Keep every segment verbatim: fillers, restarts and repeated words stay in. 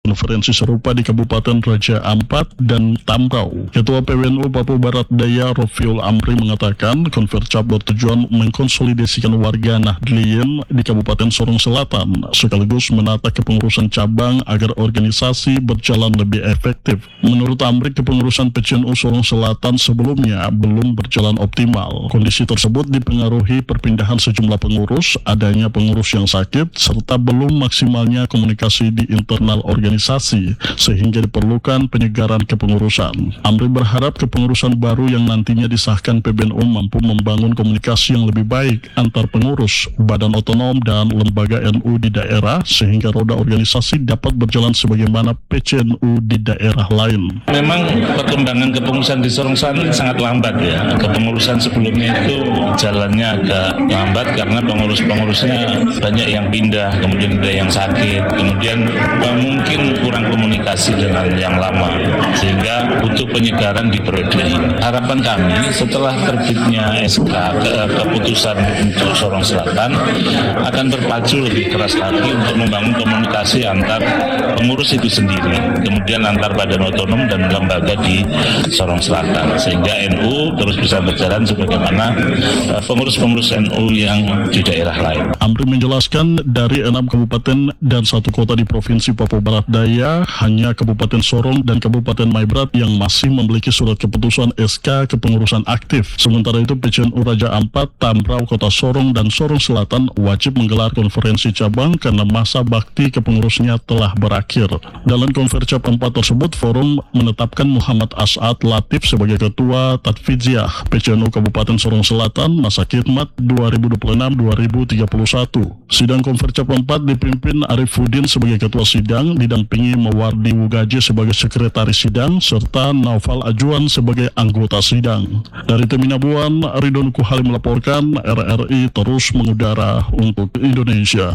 konferensi serupa di Kabupaten Raja Ampat dan Tambrau. Ketua P W N U Papua Barat Daya Rofiul Amri mengatakan Konfercap bertujuan mengkonsolidasikan warga Nahdliyin di Kabupaten Sorong Selatan sekaligus menata kepengurusan cabang agar organisasi berjalan lebih efektif. Menurut Amri, kepengurusan P C N U Sorong Selatan sebelumnya belum berjalan optimal. Kondisi tersebut dipengaruhi perpindahan sejumlah pengurus, adanya pengurus yang sakit, serta belum maksimalnya komunikasi di internal organisasi, sehingga diperlukan penyegaran kepengurusan. Amri berharap kepengurusan baru yang nantinya disahkan P B N U mampu membangun komunikasi yang lebih baik antar pengurus, badan otonom, dan lembaga N U di daerah, sehingga roda organisasi dapat berjalan sebagaimana P C N U di daerah lain. Memang perkembangan kepengurusan di Sorong Selatan sangat lambat ya. Kepengurusan sebelumnya itu jalannya agak lambat karena pengurus-pengurusnya banyak yang pindah, kemudian ada yang sakit, kemudian mungkin kurang komunikasi dengan yang lama, sehingga butuh penyegaran di periode ini. Harapan kami setelah terbitnya S K ke, keputusan untuk Sorong Selatan akan berpacu lebih keras lagi untuk membangun komunikasi antar pengurus itu sendiri, kemudian antar badan otonom dan lembaga di Sorong Selatan, sehingga N U terus bisa berjalan sebagaimana uh, pengurus-pengurus N U yang di daerah lain. Amri menjelaskan dari enam kabupaten dan satu kota di Provinsi Papua Barat Daya, hanya Kabupaten Sorong dan Kabupaten Maibrat yang masih memiliki surat keputusan S K kepengurusan aktif. Sementara itu P C N U Raja Ampat, Tambrau, Kota Sorong, dan Sorong Selatan wajib menggelar konferensi cabang karena masa bakti kepengurusnya telah berakhir. Dalam konferensi empat tersebut, forum menetapkan Muhammad As'ad Latif sebagai Ketua Tadfidziyah P C N U Kabupaten Sorong Selatan masa khidmat dua ribu dua puluh enam sampai dua ribu tiga puluh satu. Sidang konferensi empat dipimpin Arifuddin sebagai Ketua Sidang, didampingi Mawardi Wugaji sebagai Sekretaris Sidang, serta Naufal Ajuan sebagai anggota sidang. Dari Teminabuan, Ridwan Kuhali melaporkan, R R I terus mengudara untuk Indonesia.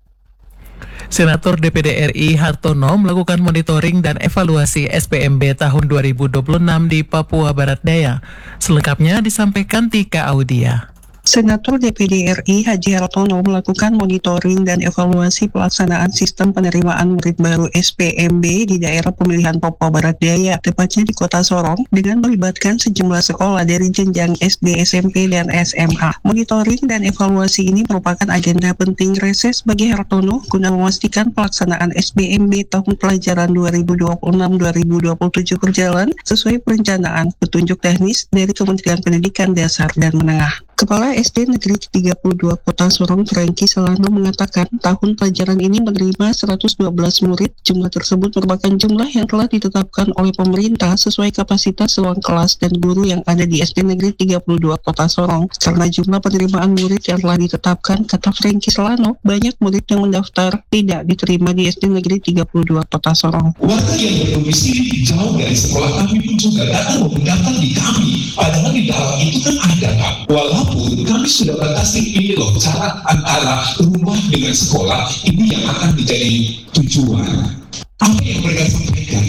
Senator D P D R I Hartono melakukan monitoring dan evaluasi S P M B tahun dua ribu dua puluh enam di Papua Barat Daya. Selengkapnya disampaikan Tika Audia. Senator D P D R I Haji Hartono melakukan monitoring dan evaluasi pelaksanaan sistem penerimaan murid baru S P M B di daerah pemilihan Papua Barat Daya, tepatnya di Kota Sorong, dengan melibatkan sejumlah sekolah dari jenjang S D, S M P, dan S M A. Monitoring dan evaluasi ini merupakan agenda penting reses bagi Hartono guna memastikan pelaksanaan S B M B tahun pelajaran dua ribu dua puluh enam dua ribu dua puluh tujuh berjalan sesuai perencanaan petunjuk teknis dari Kementerian Pendidikan Dasar dan Menengah. Kepala S D Negeri tiga puluh dua Kota Sorong, Franky Selano, mengatakan tahun pelajaran ini menerima seratus dua belas murid. Jumlah tersebut merupakan jumlah yang telah ditetapkan oleh pemerintah sesuai kapasitas ruang kelas dan guru yang ada di S D Negeri tiga puluh dua Kota Sorong. Karena jumlah penerimaan murid yang telah ditetapkan, kata Franky Selano, banyak murid yang mendaftar tidak diterima di S D Negeri tiga puluh dua Kota Sorong. Warga yang berdomisili jauh dari sekolah kami pun juga datang mendaftar di kami. Padahal di dalam itu kan ada kan. Walaupun kami sudah batasi ini loh, cara antara rumah dengan sekolah ini yang akan menjadi tujuan. Apa yang mereka sampaikan?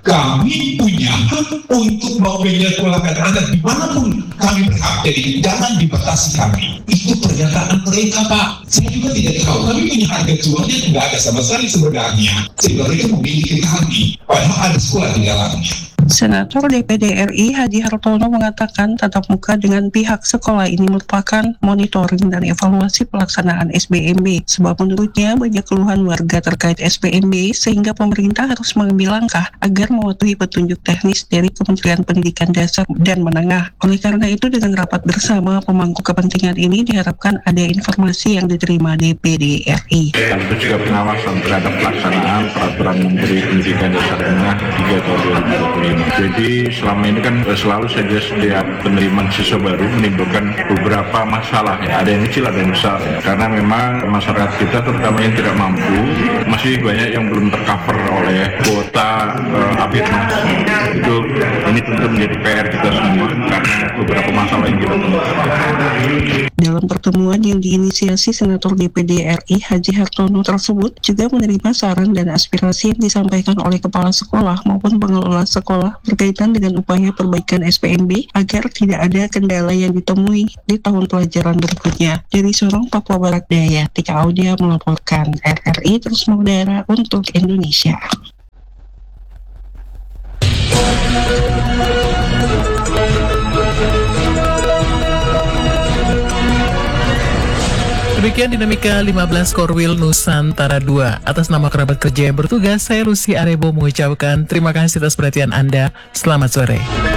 Kami punya hak untuk mau menyekolahkan anak dimanapun kami berhak, jadi jangan dibatasi kami. Itu pernyataan mereka, Pak. Saya juga tidak tahu, kami punya harga jualnya tidak ada sama sekali sebenarnya. Sehingga mereka memiliki kami, padahal ada sekolah di dalamnya. Senator D P D R I Haji Hartono mengatakan tatap muka dengan pihak sekolah ini merupakan monitoring dan evaluasi pelaksanaan S B M B, sebab menurutnya banyak keluhan warga terkait S B M B sehingga pemerintah harus mengambil langkah agar mematuhi petunjuk teknis dari Kementerian Pendidikan Dasar dan Menengah. Oleh karena itu, dengan rapat bersama pemangku kepentingan ini diharapkan ada informasi yang diterima D P D R I. Itu juga pengawasan terhadap pelaksanaan Peraturan Menteri Pendidikan Dasar Menengah tiga tahun dua ribu dua puluh lima. Jadi selama ini kan selalu saja setiap penerimaan siswa baru menimbulkan beberapa masalah ya. Ada yang kecil, ada yang besar ya. Karena memang masyarakat kita terutama yang tidak mampu masih banyak yang belum tercover oleh kuota uh, Apitmas. Itu ini tentu menjadi P R kita semua karena beberapa masalah yang kita temukan. Dalam pertemuan yang diinisiasi Senator D P D R I Haji Hartono tersebut juga menerima saran dan aspirasi yang disampaikan oleh kepala sekolah maupun pengelola sekolah berkaitan dengan upaya perbaikan S P M B agar tidak ada kendala yang ditemui di tahun pelajaran berikutnya. Dari Sorong, Papua Barat Daya, Tika Audia melaporkan. R R I terus mengudara untuk Indonesia. Demikian dinamika lima belas Korwil Nusantara dua. Atas nama kerabat kerja yang bertugas, saya Lucy Arebo mengucapkan terima kasih atas perhatian Anda. Selamat sore.